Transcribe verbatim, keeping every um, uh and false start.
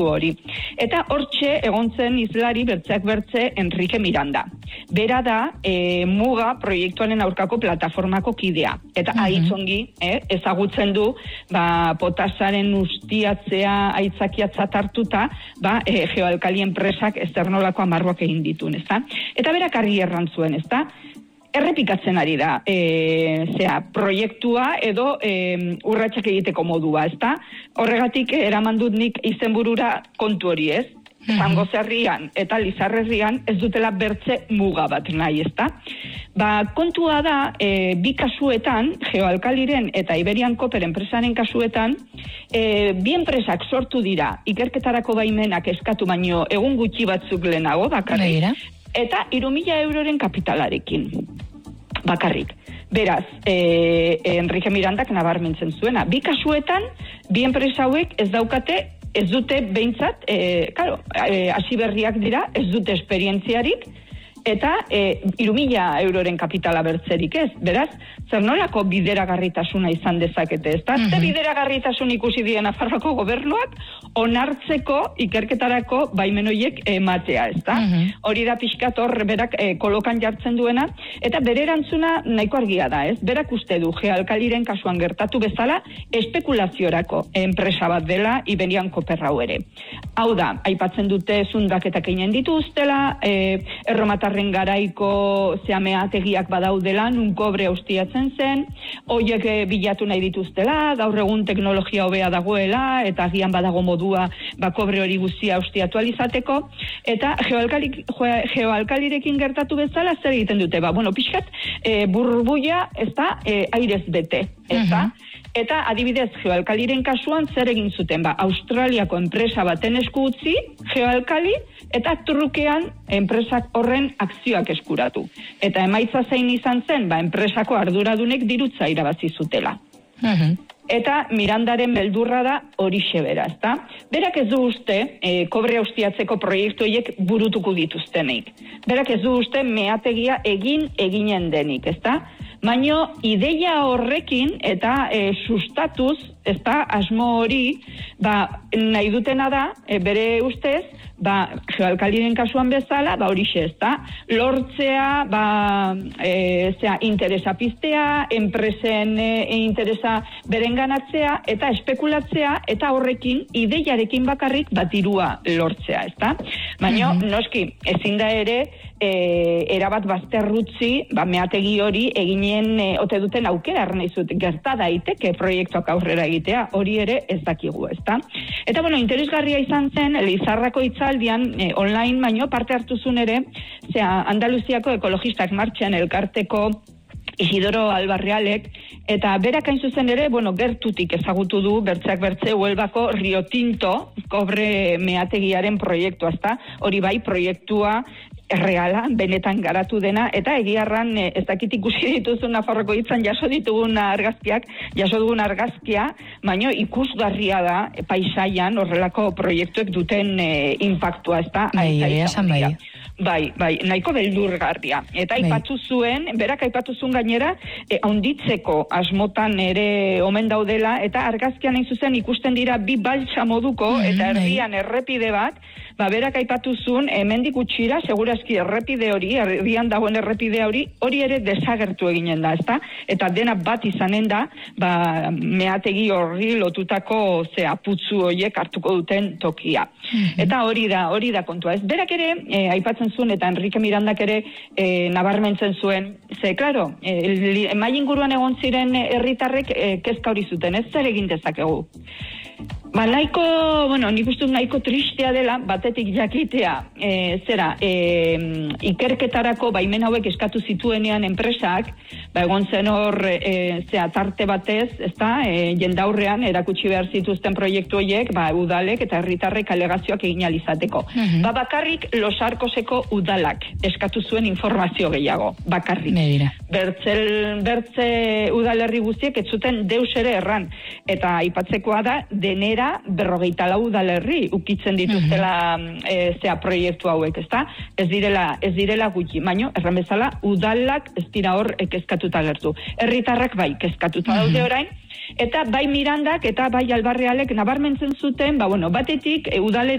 hori. Eta hortxe egon zen hizlari bertzeak bertze Enrique Miranda. Bera da e, muga proiektuaren aurkako plataformako kidea. Eta mm-hmm. aitzongi eh, ezagutzen du ba, potasaren ustiatzea aitzakiatzat hartuta ba, e, geoalkali enpresak ezernolako amarroak egin ditun, ezta? Eta berak argi errantzuen, ezta? Errepikatzen ari da, e, zera, proiektua edo e, urratsak egiteko modua, ezta? Horregatik eraman dut nik izenburura kontu hori, ez? Zango zerrian eta Lizarrerrian ez dutela bertze muga bat nahi, ezta? Ba, kontua da, e, bi kasuetan, Geoalkaliren eta Iberian Copper enpresaren kasuetan, e, bi enpresak sortu dira, ikerketarako baimenak eskatu baino egun gutxi batzuk lehenago, bakarrik. Eta hiru mila euroren kapitalarekin, bakarrik. Beraz, e, Enrique Mirandak nabarmentzen zuena. Bi kasuetan, bi enpresa hauek ez daukate, ez dute behintzat, e, karo, e, hasi berriak dira, ez dute esperientziarik, eta hiru mila euroren kapitala bertzerik ez. Beraz, zer nolako bideragarritasuna izan dezakete, ez da? Mm-hmm. Ze bideragarritasun ikusi dien Nafarroako gobernuak onartzeko ikerketarako baimenoiek ematea, ez da? Mm-hmm. Hori da pixkat hor berak e, kolokan jartzen duena, eta bere erantzuna nahiko argia da, ez? Berak uste du Geoalkaliren kasuan gertatu bezala espekulaziorako enpresa bat dela Iberian Copper hau ere. Hau da, aipatzen dute zundaketak egin dituztela, e, erromatar garaiko zeameategiak badaudela, nun kobre austiatzen zen, hoiek e, bilatu nahi dituztela, gaur egun teknologia hobea dagoela, eta agian badago modua ba, kobre hori guztia austiatu alizateko, eta geoalkalik, geoalkalirekin gertatu bezala zer egiten dute, ba, bueno, pixkat, e, burbuia, ez da, e, airez bete, ez da? Uh-huh. Eta adibidez, Geoalkaliren kasuan zer egin zuten, ba, Australiako enpresa baten esku utzi, Geoalkali, eta trukean enpresak horren akzioak eskuratu. Eta emaitza zein izan zen, ba, enpresako arduradunek dirutza irabazi zutela. Uh-huh. Eta Mirandaren beldurra da horixe bera, ezta? Berak ez du uste, e, kobre austiatzeko proiektu horiek burutuko dituztenik. Berak ez du uste meategia egin eginen denik, ezta? Baino ideia horrekin eta e, sustatuz, ezta, asmo hori, ba, nahi dutena da, e, bere ustez, ba, Geoalkaliren kasuan bezala, ba, horixe, ezta, lortzea, ba, e, zera, interesa piztea, enpresen e, interesa berenganatzea, eta espekulatzea, eta horrekin, ideiarekin bakarrik, bat dirua lortzea, ezta? Baina, mm-hmm. noski, ezin da ere, E, erabat bazterrutzi, ba, meategi hori eginen e, ote duten aukera arnaizut gerta daiteke proiektuak aurrera egitea, hori ere ez dakigu, ezta? Eta, bueno, interesgarria izan zen, Lizarrako hitzaldian, e, online baino parte hartuzun ere, zera, Andaluziako ekologistak martxan elkarteko Isidoro Albarrealek, eta berak hain zuzen ere, bueno, gertutik ezagutu du, bertzeak bertze, Huelbako Rio Tinto, kobre meategiaren proiektua, ezta? Hori bai, proiektua erreala, benetan garatu dena, eta egiarran ez dakit ikusi dituzun Nafarroko hitzan jaso ditugun argazkiak, jaso dugun argazkia, baino ikusgarria da paisaian horrelako proiektuek duten e, impactua, ez da? Bai, esan bai. Bai, bai, nahiko beldurgarria. Eta aipatu zuen, berak aipatu zuen gainera, e, handitzeko asmotan ere omen daudela, eta argazkian hain zuzen ikusten dira bi baltsa moduko, mm, eta erdian errepide bat, ba, berak aipatu zuen, hemendik utxira, segurazki errepide hori, erdian dagoen errepide hori, hori ere desagertu eginen da, ezta? Eta dena bat izanen da, ba, meategi horri lotutako ze aputzu horiek hartuko duten tokia. Mm-hmm. Eta hori da, hori da kontua. Ez berak ere, e, aipatzen zuen, eta Enrique Mirandak ere e, nabarmentzen zuen, ze, klaro, e, mai inguruan egon ziren herritarrek e, kezka hori zuten, ez zer egin dezakegu. Ba, nahiko, bueno, nik uste nahiko tristea dela, batetik jakitea, e, zera, e, ikerketarako baimen hauek eskatu zituenean enpresak, ba, egon zen hor, e, zera, tarte batez, ezta, e, jendaurrean erakutsi behar zituzten proiektu horiek, ba, udalek eta herritarrek alegazioak egin alizateko. Mm-hmm. Ba, bakarrik Los Arcoseko udalak eskatu zuen informazio gehiago, bakarrik. Medira. Bertzel, bertze udalerri guztiek ez zuten deus ere erran, eta aipatzekoa da, denera berrogeita lau udalerri ukitzen dituztela mm-hmm. e, zea proiektu hauek, ezta? Ez direla, ez direla gutxi, baino, erran bezala, udalak ez dira hor kezkatuta gertu. Herritarrak bai, kezkatuta mm-hmm. daude orain, eta bai Mirandak eta bai Albarrealek nabarmentzen zuten, ba, bueno, batetik, e, udalera